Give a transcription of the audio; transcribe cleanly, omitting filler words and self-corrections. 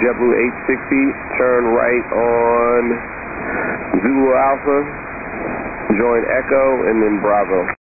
JetBlue 860, turn right on Zulu Alpha, join Echo, and then Bravo.